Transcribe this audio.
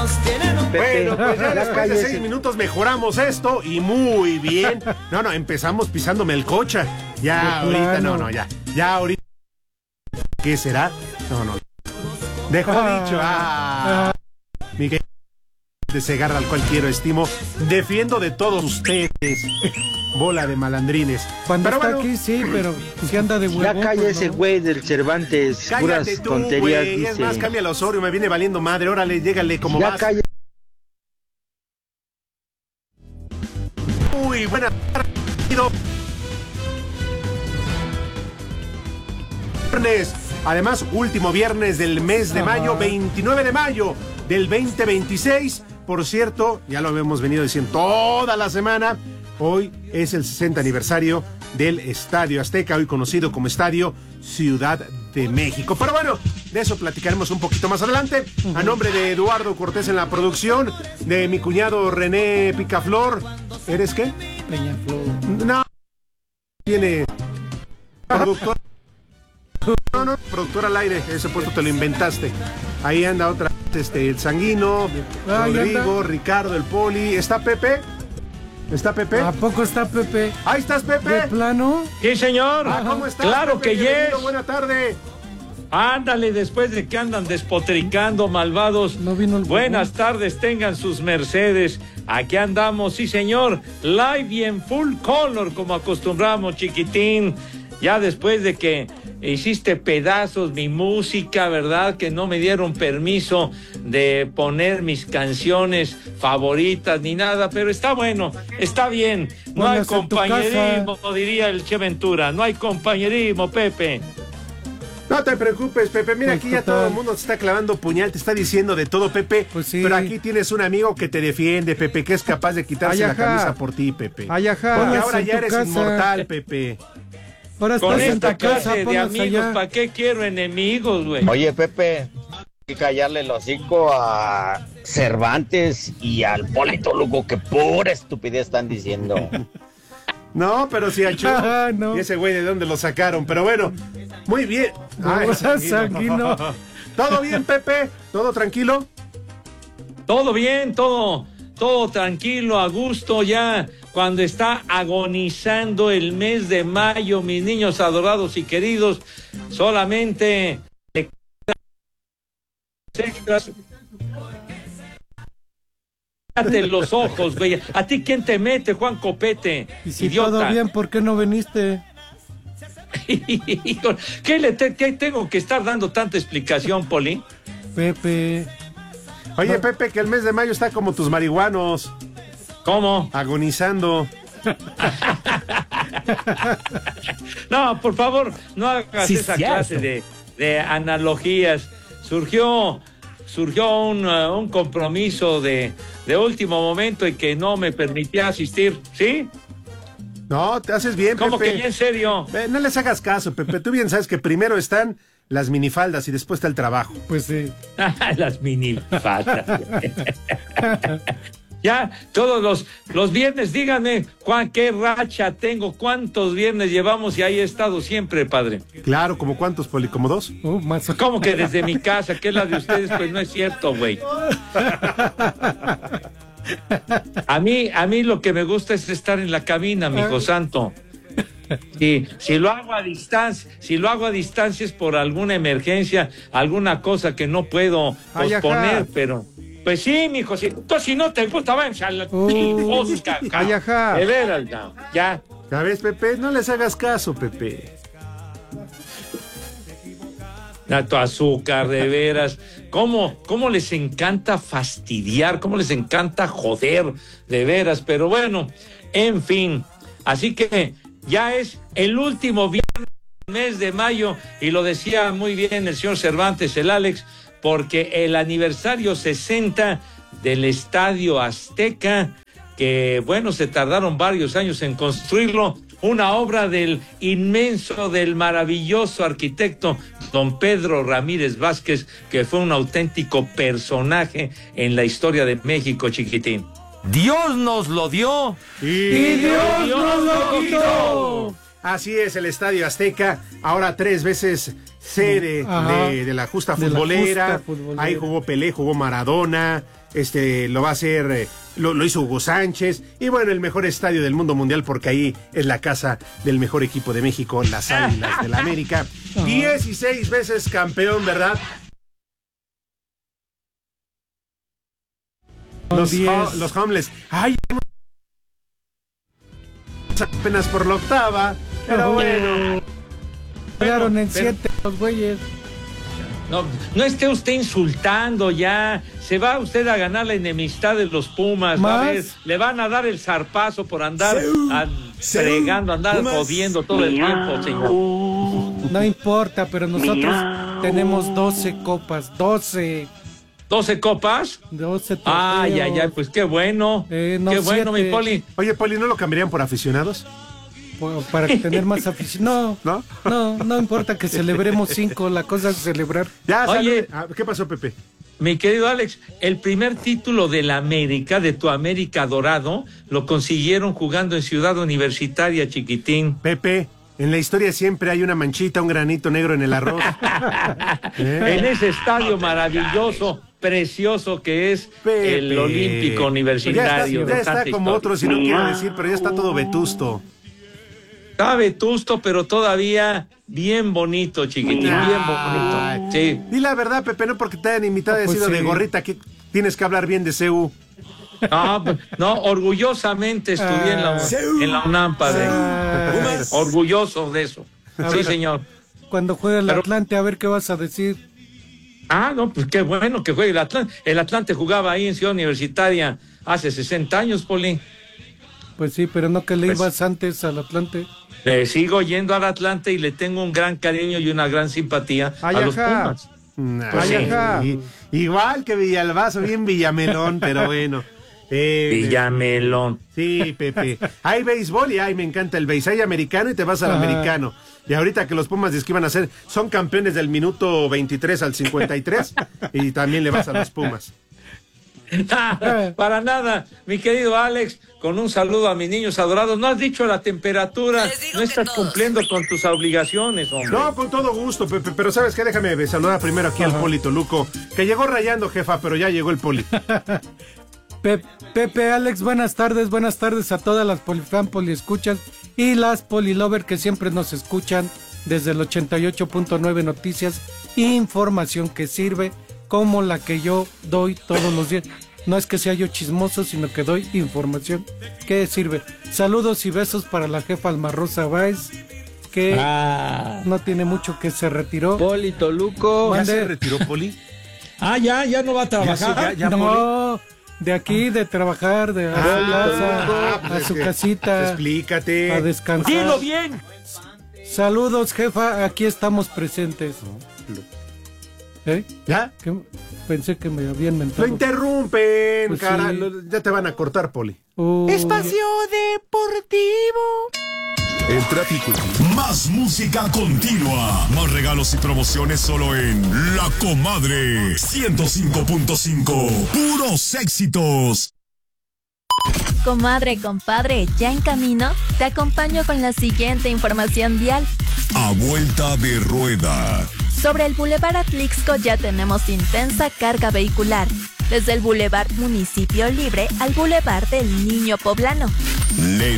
Bueno, pues ya después de 6 minutos mejoramos esto y muy bien. No, empezamos pisando Melcocha. Ya ahorita, ya ahorita. ¿Qué será? No. Dejó dicho. Miguel de Segarra, al cual quiero, estimo. Defiendo de todos ustedes. Bola de malandrines. Cuando está aquí, sí, pero si anda de huevo. Ya calla ese güey del Cervantes. Cállate puras tú, tonterías, güey. dice. Es más, cambia el Osorio, me viene valiendo madre. Órale, llégale como ya vas. Calla. Muy buena tarde. Además, último viernes del mes de mayo, 29 de mayo del 2026. Por cierto, ya lo habíamos venido diciendo toda la semana. Hoy es el 60 aniversario del Estadio Azteca, hoy conocido como Estadio Ciudad de México. Pero bueno, de eso platicaremos un poquito más adelante. A nombre de Eduardo Cortés en la producción, de mi cuñado René Picaflor. ¿Eres qué? Peñaflor. No. Tiene productor. No, productor al aire. Ese puesto te lo inventaste. Ahí anda otra. El Sanguino, Rodrigo, Ricardo, el Poli. ¿Está Pepe? ¿Está Pepe? ¿A poco está Pepe? Ahí estás, Pepe. ¿De plano? Sí, señor. ¿Cómo estás? Claro Pepe? que yes. Buena tarde. Ándale, después de que andan despotricando, malvados. No vino el Buenas tardes, tengan sus mercedes. Aquí andamos, sí, señor. Live y en full color, como acostumbramos, chiquitín. Ya después de que hiciste pedazos mi música, ¿verdad? Que no me dieron permiso de poner mis canciones favoritas ni nada, pero está bueno, está bien. No hay compañerismo, diría el Che Ventura. No hay compañerismo, Pepe. No te preocupes, Pepe. Mira, aquí ya todo el mundo se está clavando puñal, te está diciendo de todo, Pepe. Pues sí. Pero aquí tienes un amigo que te defiende, Pepe, que es capaz de quitarse la camisa por ti, Pepe. Porque ahora ya eres inmortal, Pepe. Ahora con esta casa, clase de amigos, ¿para qué quiero enemigos, güey? Oye, Pepe, hay que callarle el hocico a Cervantes y al Polito Lugo, que pura estupidez están diciendo. No, pero si Achú. No. Y ese güey de dónde lo sacaron. Pero bueno, muy bien. Sanguino. ¿Todo bien, Pepe? ¿Todo tranquilo? Todo bien, todo tranquilo, a gusto ya. Cuando está agonizando el mes de mayo, mis niños adorados y queridos, solamente cállate los ojos, güey. ¿A ti quién te mete, Juan Copete? Y si idiota. todo bien, ¿por qué no viniste? ¿Qué tengo que estar dando tanta explicación, Poli? Pepe. Oye, Pepe, que el mes de mayo está como tus marihuanos. ¿Cómo? Agonizando. No, por favor, no hagas esa clase de analogías. Surgió un compromiso de último momento y que no me permitía asistir, ¿sí? No, te haces bien, ¿Cómo Pepe. que en serio? No les hagas caso, Pepe. Tú bien sabes que primero están las minifaldas y después está el trabajo. Pues sí. Las minifaldas. Ya, todos los viernes, díganme, Juan, qué racha tengo, cuántos viernes llevamos y ahí he estado siempre, padre. Claro, ¿como cuántos, Poli? ¿Como 2? Más. ¿Cómo que desde mi casa? ¿Qué es la de ustedes? Pues no es cierto, güey. A mí lo que me gusta es estar en la cabina, mijo santo. Si lo hago a distancia es por alguna emergencia, alguna cosa que no puedo posponer, pero pues sí, mijo, si no te gusta, vamos a la chismosca, de veras, no, ya. ¿Ya ves, Pepe? No les hagas caso, Pepe. A tu azúcar, de veras. ¿Cómo les encanta fastidiar? ¿Cómo les encanta joder? De veras, pero bueno, en fin. Así que ya es el último viernes del mes de mayo y lo decía muy bien el señor Cervantes, el Alex, porque el aniversario 60 del Estadio Azteca, que bueno, se tardaron varios años en construirlo, una obra del inmenso, del maravilloso arquitecto don Pedro Ramírez Vázquez, que fue un auténtico personaje en la historia de México, chiquitín. Dios nos lo dio y Dios nos lo quitó. Así es, el Estadio Azteca, ahora 3 veces sede de la justa futbolera. Ahí jugó Pelé, jugó Maradona, lo va a hacer, lo hizo Hugo Sánchez, y bueno, el mejor estadio del mundo mundial, porque ahí es la casa del mejor equipo de México, las Águilas del América. 16 veces campeón, ¿verdad? Los Homeless. Ay, apenas por la octava, pero bueno. Quedaron en 7 los güeyes. No esté usted insultando ya. Se va usted a ganar la enemistad de los Pumas. ¿Más? A ver, le van a dar el zarpazo por andar fregando, andar jodiendo todo el tiempo, señor. No importa, pero nosotros tenemos 12 copas, 12. ¿12 copas? 12 trofeos. Ay, pues qué bueno. No, qué bueno, 7. mi Poli. Oye, Poli, ¿no lo cambiarían por aficionados? Para tener más afición. No importa que celebremos 5, la cosa es celebrar. Ya, oye, ¿qué pasó, Pepe? Mi querido Alex, el primer título de la América, de tu América Dorado, lo consiguieron jugando en Ciudad Universitaria, chiquitín. Pepe, en la historia siempre hay una manchita, un granito negro en el arroz. En ese estadio maravilloso, precioso que es Pepe, el Olímpico Universitario. Ya está como otros, si no quiero decir, pero ya está todo vetusto. Está vetusto, pero todavía bien bonito, chiquitín, bien bonito. Sí. Di la verdad, Pepe, no porque te hayan invitado y has sido de gorrita, que tienes que hablar bien de CU. No, orgullosamente estudié en la UNAM, padre. Orgulloso de eso. Sí, señor. Cuando juegue el Atlante, a ver qué vas a decir. No, pues qué bueno que juegue el Atlante. El Atlante jugaba ahí en Ciudad Universitaria hace 60 años, Poli. Pues sí, pero no que le ibas antes al Atlante. Sigo yendo al Atlante y le tengo un gran cariño y una gran simpatía a los Pumas. Pues sí. Igual que Villalbazo, bien Villamelón, pero bueno. Villamelón. Sí, Pepe. Hay béisbol y me encanta el béis. Hay americano y te vas al americano. Y ahorita que los Pumas que iban a ser, son campeones del minuto 23 al 53 y también le vas a los Pumas. Para nada, mi querido Alex, con un saludo a mis niños adorados. No has dicho la temperatura, no estás cumpliendo con tus obligaciones, hombre. No, con todo gusto, Pepe, pero ¿sabes qué? Déjame saludar primero aquí al Poli Toluco, que llegó rayando, jefa, pero ya llegó el Poli. Pepe, Alex, buenas tardes a todas las polifan, poliescuchas y las polilover que siempre nos escuchan desde el 88.9 Noticias, información que sirve, como la que yo doy todos los días. No es que sea yo chismoso, sino que doy información que sirve. Saludos y besos para la jefa Alma Rosa Báez, que no tiene mucho, que se retiró. Poli Toluco. ¿Ya se retiró, Poli? Ya no va a trabajar. No, de aquí, de trabajar, de a su casita. Explícate. A descansar. ¡Dilo bien! Saludos, jefa, aquí estamos presentes. ¿Ya? Pensé que me habían mentado. Lo interrumpen, Pues cara. sí. Ya te van a cortar, Poli. Espacio Deportivo. El tráfico. Más música continua. Más regalos y promociones solo en La Comadre 105.5. Puros éxitos. Comadre, compadre, ¿ya en camino? Te acompaño con la siguiente información vial. A vuelta de rueda. Sobre el Boulevard Atlixco ya tenemos intensa carga vehicular, desde el Boulevard Municipio Libre al Boulevard del Niño Poblano.